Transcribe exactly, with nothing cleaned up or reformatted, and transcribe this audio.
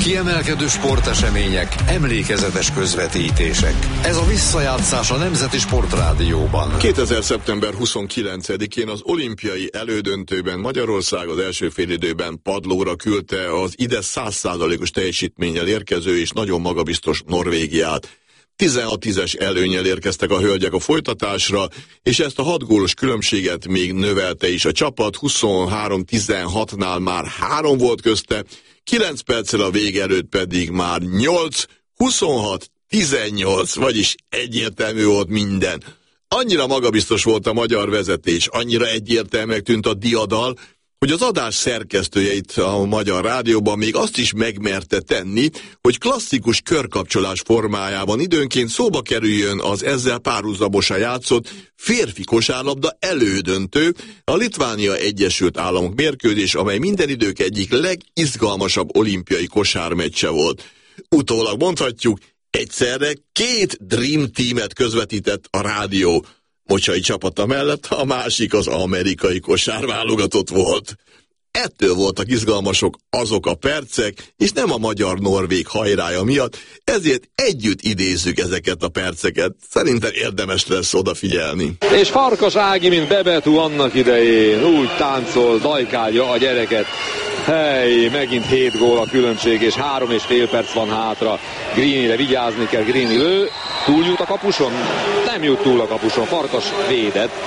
Kiemelkedő sportesemények, emlékezetes közvetítések. Ez a visszajátszás a Nemzeti Sportrádióban. kétezer. szeptember huszonkilencedikén az olimpiai elődöntőben Magyarország az első félidőben padlóra küldte az ide száz százalékos teljesítménnyel érkező és nagyon magabiztos Norvégiát. tizenhat tízes előnnyel érkeztek a hölgyek a folytatásra, és ezt a hat gólos különbséget még növelte is a csapat. huszonhárom tizenhatnál már három volt közte, kilenc perccel a vége előtt pedig már nyolc, huszonhat tizennyolc, vagyis egyértelmű volt minden. Annyira magabiztos volt a magyar vezetés, annyira egyértelműnek tűnt a diadal, hogy az adás szerkesztője itt a Magyar Rádióban még azt is megmerte tenni, hogy klasszikus körkapcsolás formájában időnként szóba kerüljön az ezzel párhuzamosan játszott férfi kosárlabda elődöntő, a Litvánia Egyesült Államok mérkőzés, amely minden idők egyik legizgalmasabb olimpiai kosármeccse volt. Utólag mondhatjuk, egyszerre két Dream Teamet közvetített a rádió. Mocsai csapata mellett a másik az amerikai kosárválogatott volt. Ettől voltak izgalmasok azok a percek, és nem a magyar-norvég hajrája miatt, ezért együtt idézzük ezeket a perceket. Szerintem érdemes lesz odafigyelni. És Farkas Ági, mint Bebetú annak idején, úgy táncol, dajkálja a gyereket. Hely, megint hét gól a különbség, és három és fél perc van hátra. Greenire vigyázni kell, Greeny lő, túljut a kapuson? Nem jut túl a kapuson, Farkas védett.